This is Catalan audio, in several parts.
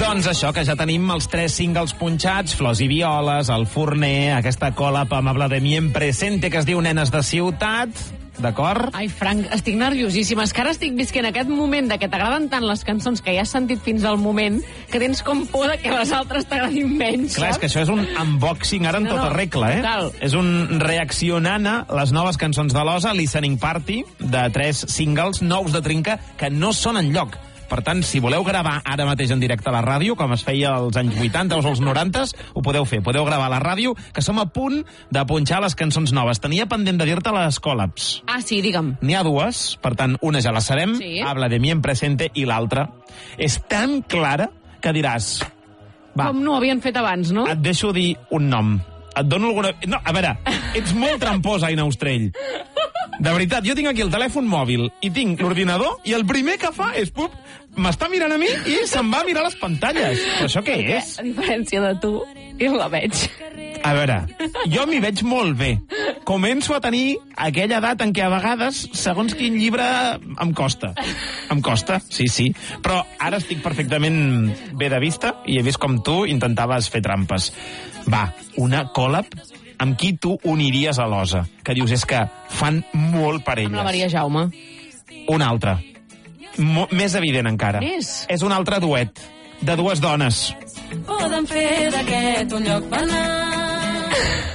Doncs això, que ja tenim els 3 singles punxats, Flors i Violes, El Forner, aquesta collab amb Vladimir Presente que es diu Nenes de Ciutat, d'acord? Ai, Frank, estic nerviosíssima. És que ara estic visquent aquest moment de que t'agraden tant les cançons que ja has sentit fins al moment que tens com por de que les altres t'agradin menys, Clar, és que això és un unboxing ara en tota regla, total. És un reaccionant a les noves cançons de l'Osa, Listening Party, de 3 singles nous de trinca que no són enlloc. Per tant, si voleu gravar ara mateix en directe a la ràdio, com es feia als anys 80 o als 90, ho podeu fer. Podeu gravar a la ràdio, que som a punt de punxar les cançons noves. Tenia pendent de dir-te les collabs. Ah, sí, digue'm. N'hi ha 2, per tant, una ja la sabem, Sí. Habla de mi en presente, i l'altra és tan clara que diràs... Va, Com no ho havien fet abans, no? et deixo dir un nom. Et dono alguna... No, a veure, ets molt trampós, Aina Ostrell. De veritat, jo tinc aquí el telèfon mòbil i tinc l'ordinador i el primer que fa és... m'està mirant a mi i se'n va a mirar les pantalles. Però això què és? A diferència de tu, jo la veig. A veure, jo m'hi veig molt bé. Començo a tenir aquella edat en què a vegades, segons quin llibre, em costa. Em costa, sí. Però ara estic perfectament bé de vista i he vist com tu intentaves fer trampes. Va, una collab amb qui tu uniries a l'Osa? Que dius, és que fan molt per elles. Amb la Maria Jaume. Una altra. Més evident encara. És un altre duet de 2 dones. Poden fer d'aquest un lloc per anar.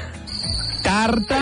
Tarta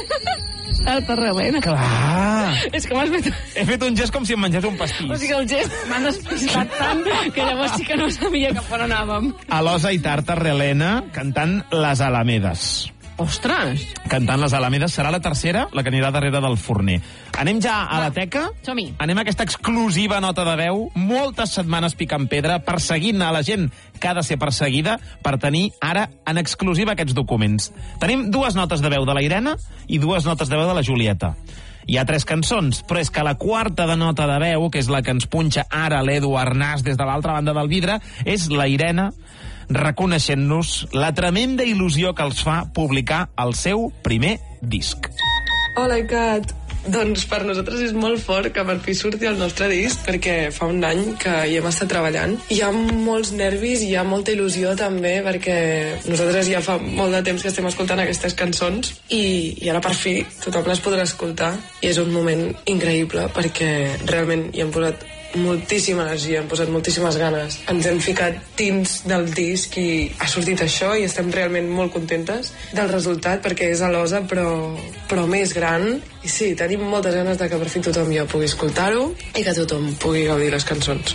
Relena. Clar. És que m'has fet... He fet un gest com si em mengés un pastís. O sigui, el gest m'ha despistat tant que llavors sí que no sabia cap on anàvem. A l'Osa i Tarta Relena cantant Les Alamedes. Ostres! Cantant Les Alamedes. Serà la tercera, la que anirà darrere del Forner. Anem ja a la teca? Som-hi. Anem a aquesta exclusiva nota de veu. Moltes setmanes picant pedra, perseguint a la gent que ha de ser perseguida per tenir ara en exclusiva aquests documents. Tenim 2 notes de veu de la Irene i 2 notes de veu de la Julieta. Hi ha 3 cançons, però és que la quarta de nota de veu, que és la que ens punxa ara l'Edu Arnàs des de l'altra banda del vidre, és la Irene reconeixent-nos la tremenda il·lusió que els fa publicar el seu primer disc. Hola, Cat. Doncs per nosaltres és molt fort que per fi surti el nostre disc, perquè fa un any que hi hem estat treballant. Hi ha molts nervis, hi ha molta il·lusió també, perquè nosaltres ja fa molt de temps que estem escoltant aquestes cançons i ara per fi tothom les podrà escoltar i és un moment increïble perquè realment hi hem posat moltíssima energia, hem posat moltíssimes ganes. Ens hem ficat dins del disc i ha sortit això i estem realment molt contentes del resultat perquè és a l'Osa però més gran. I sí, tenim moltes ganes de que per fi tothom ja pugui escoltar-ho i que tothom pugui gaudir les cançons.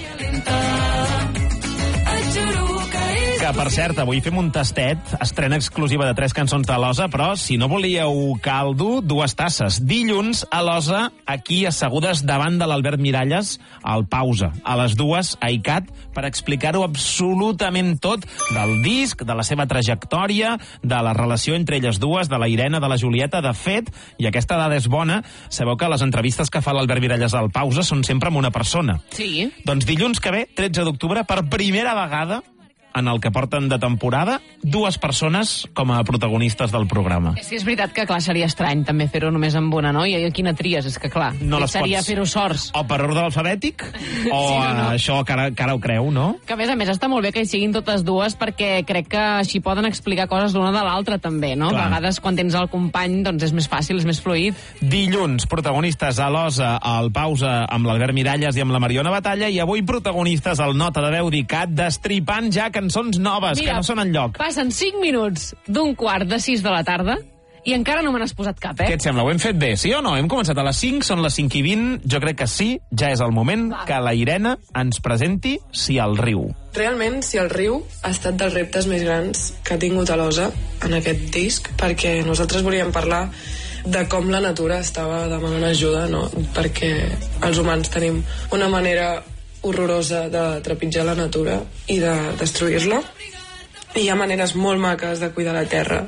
Que, per cert, avui fem un tastet, estrena exclusiva de 3 cançons de l'Osa, però si no volíeu caldo, 2 tasses. Dilluns, a l'Osa, aquí assegudes davant de l'Albert Miralles, al Pausa, a les 2, a ICAT, per explicar-ho absolutament tot del disc, de la seva trajectòria, de la relació entre elles dues, de la Irene, de la Julieta. De fet, i aquesta dada és bona, sabeu que les entrevistes que fa l'Albert Miralles al Pausa són sempre amb una persona. Sí. Doncs dilluns que ve, 13 d'octubre, per primera vegada en el que porten de temporada, 2 persones com a protagonistes del programa. És que és veritat que, clar, seria estrany també fer-ho només amb una noia. I quina tries? És que, clar, No les seria pots- fer-ho sorts. O per ordre alfabètic, o no. això que ara ho creu, no? Que, a més, està molt bé que hi siguin totes dues perquè crec que així poden explicar coses l'una de l'altra, també, no? Clar. A vegades, quan tens el company, doncs és més fàcil, és més fluid. Dilluns, protagonistes a l'Osa, al Pausa, amb l'Albert Miralles i amb la Mariona Batalla, i avui protagonistes al Nota de Veu d'ICAT, destripant ja cançons noves, que no són enlloc. Passen 5 minuts d'15:45 de la tarda i encara no me n'has posat cap, Què et sembla? Ho hem fet bé, sí o no? Hem començat a les 5, són les 5:20. Jo crec que sí, ja és el moment que la Irene ens presenti Si el riu. Realment, Si el riu ha estat dels reptes més grans que ha tingut a l'Osa en aquest disc, perquè nosaltres volíem parlar de com la natura estava demanant ajuda, no? Perquè els humans tenim una manera horrorosa de trepitjar la natura i de destruir-la. I hi ha maneres molt maques de cuidar la terra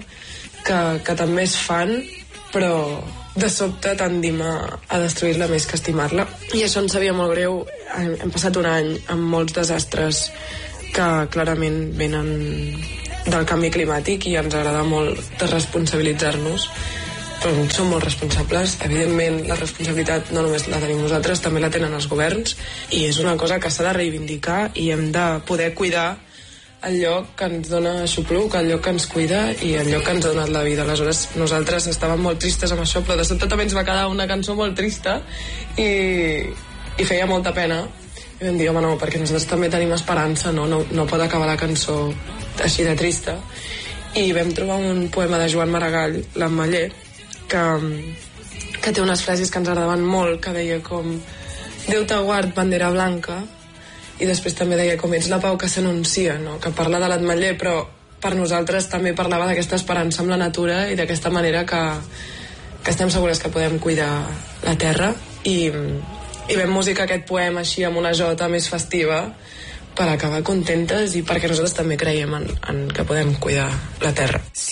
que també es fan, però de sobte tendim a destruir-la més que estimar-la. I això ens sabia molt greu. Hem passat un any amb molts desastres que clarament venen del canvi climàtic i ens agrada molt desresponsabilitzar-nos. Però som molt responsables. Evidentment, la responsabilitat no només la tenim nosaltres, també la tenen els governs, i és una cosa que s'ha de reivindicar i hem de poder cuidar el lloc que ens dona aixopluc, el lloc que ens cuida i el lloc que ens ha donat la vida. Aleshores, nosaltres estàvem molt tristes amb això, però de sobte també ens va quedar una cançó molt trista i feia molta pena. I vam dir, home, no, perquè nosaltres també tenim esperança, no pot acabar la cançó així de trista. I vam trobar un poema de Joan Maragall, l'Ametller, que té unes frases que ens agradaven molt, que deia com Déu t'aguard, bandera blanca, i després també deia com ets la pau que s'anuncia, no? Que parla de l'Ametller, però per nosaltres també parlava d'aquesta esperança amb la natura i d'aquesta manera que estem segures que podem cuidar la terra i vam musicar aquest poema així amb una jota més festiva per acabar contentes i perquè nosaltres també creiem en que podem cuidar la terra.